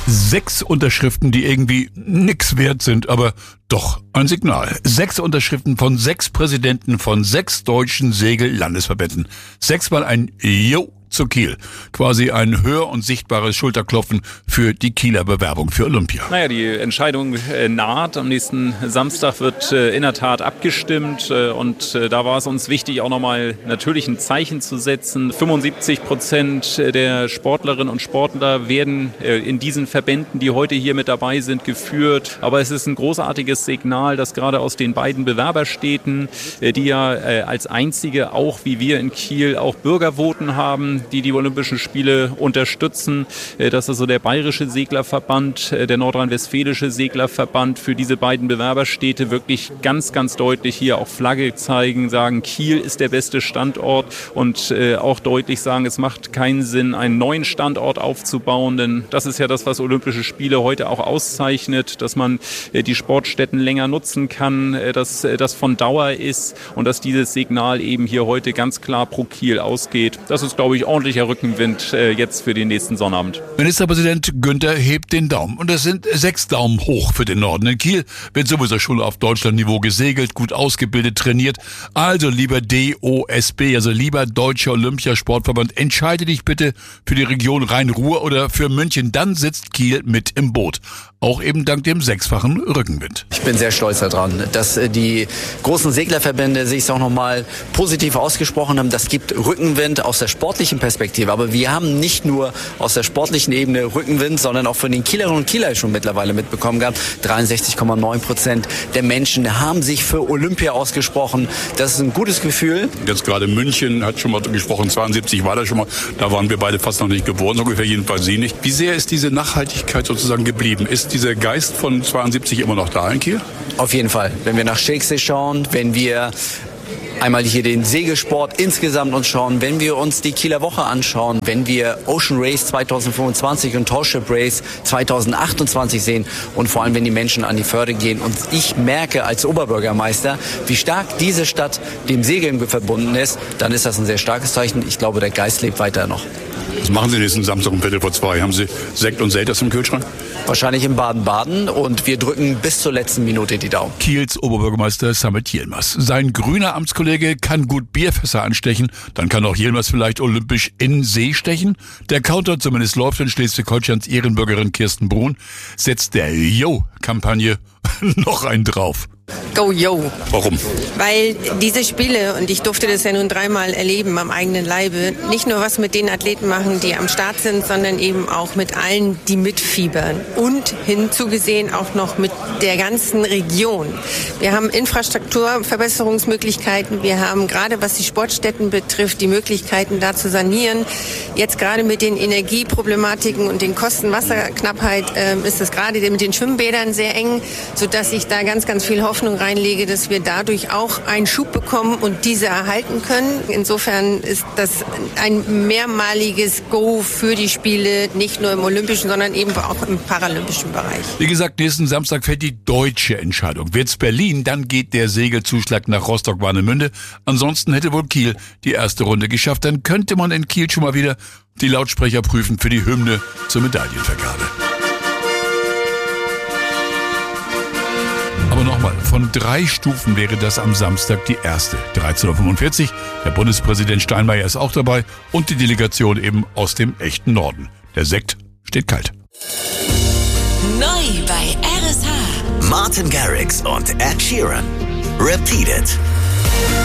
6 Unterschriften, die irgendwie nix wert sind, aber doch ein Signal. 6 Unterschriften von 6 Präsidenten von 6 deutschen Segel-Landesverbänden. 6-mal ein Jo zu Kiel. Quasi ein hör- und sichtbares Schulterklopfen für die Kieler Bewerbung für Olympia. Naja, die Entscheidung naht. Am nächsten Samstag wird in der Tat abgestimmt. Und da war es uns wichtig, auch nochmal natürlich ein Zeichen zu setzen. 75% der Sportlerinnen und Sportler werden in diesen Verbänden, die heute hier mit dabei sind, geführt. Aber es ist ein großartiges Signal, dass gerade aus den beiden Bewerberstädten, die ja als einzige, auch wie wir in Kiel, auch Bürgervoten haben, die Olympischen Spiele unterstützen. Das ist so der Bayerische Seglerverband, der Nordrhein-Westfälische Seglerverband, für diese beiden Bewerberstädte wirklich ganz, ganz deutlich hier auch Flagge zeigen, sagen, Kiel ist der beste Standort und auch deutlich sagen, es macht keinen Sinn, einen neuen Standort aufzubauen, denn das ist ja das, was Olympische Spiele heute auch auszeichnet, dass man die Sportstätten länger nutzen kann, dass das von Dauer ist und dass dieses Signal eben hier heute ganz klar pro Kiel ausgeht. Das ist, glaube ich, ordentlicher Rückenwind jetzt für den nächsten Sonnabend. Ministerpräsident Günther hebt den Daumen. Und das sind 6 Daumen hoch für den Norden. In Kiel wird sowieso schon auf Deutschlandniveau gesegelt, gut ausgebildet, trainiert. Also lieber DOSB, also lieber Deutscher Olympiasportverband, entscheide dich bitte für die Region Rhein-Ruhr oder für München. Dann sitzt Kiel mit im Boot. Auch eben dank dem 6-fachen Rückenwind. Ich bin sehr stolz daran, dass die großen Seglerverbände sich auch nochmal positiv ausgesprochen haben. Das gibt Rückenwind aus der sportlichen Perspektive. Aber wir haben nicht nur aus der sportlichen Ebene Rückenwind, sondern auch von den Kielerinnen und Kieler schon mittlerweile mitbekommen gehabt. 63,9% der Menschen haben sich für Olympia ausgesprochen. Das ist ein gutes Gefühl. Jetzt gerade München hat schon mal gesprochen, 72 war da schon mal. Da waren wir beide fast noch nicht geboren, ungefähr jedenfalls Sie nicht. Wie sehr ist diese Nachhaltigkeit sozusagen geblieben? Ist dieser Geist von 72 immer noch da in Kiel? Auf jeden Fall. Wenn wir nach Schicksal schauen, wenn wir einmal hier den Segelsport insgesamt uns schauen, wenn wir uns die Kieler Woche anschauen, wenn wir Ocean Race 2025 und Tallship Race 2028 sehen und vor allem, wenn die Menschen an die Förde gehen. Und ich merke als Oberbürgermeister, wie stark diese Stadt dem Segeln verbunden ist, dann ist das ein sehr starkes Zeichen. Ich glaube, der Geist lebt weiter noch. Was machen Sie nächsten Samstag um 2:15? Haben Sie Sekt und Selters im Kühlschrank? Wahrscheinlich in Baden-Baden und wir drücken bis zur letzten Minute die Daumen. Kiels Oberbürgermeister Samet Yilmaz. Sein grüner Amtskollege kann gut Bierfässer anstechen, dann kann auch Yilmaz vielleicht olympisch in See stechen. Der Counter zumindest läuft in Schleswig-Holsteins Ehrenbürgerin Kirsten Brun, setzt der Yo-Kampagne noch einen drauf. Go Yo. Warum? Weil diese Spiele, und ich durfte das ja nun 3-mal erleben am eigenen Leibe, nicht nur was mit den Athleten machen, die am Start sind, sondern eben auch mit allen, die mitfiebern. Und hinzugesehen auch noch mit der ganzen Region. Wir haben Infrastrukturverbesserungsmöglichkeiten. Wir haben gerade, was die Sportstätten betrifft, die Möglichkeiten da zu sanieren. Jetzt gerade mit den Energieproblematiken und den Kosten Wasserknappheit ist es gerade mit den Schwimmbädern sehr eng, sodass ich da ganz, ganz viel Hoffnung reinlege, dass wir dadurch auch einen Schub bekommen und diese erhalten können. Insofern ist das ein mehrmaliges Go für die Spiele, nicht nur im olympischen, sondern eben auch im paralympischen Bereich. Wie gesagt, nächsten Samstag fällt die deutsche Entscheidung. Wird's Berlin, dann geht der Segelzuschlag nach Rostock-Warnemünde. Ansonsten hätte wohl Kiel die erste Runde geschafft. Dann könnte man in Kiel schon mal wieder die Lautsprecher prüfen für die Hymne zur Medaillenvergabe. Aber nochmal, von 3 Stufen wäre das am Samstag die erste. 13:45 Uhr, der Bundespräsident Steinmeier ist auch dabei und die Delegation eben aus dem echten Norden. Der Sekt steht kalt. Neu bei RSH. Martin Garrix und Ed Sheeran. Repeat It.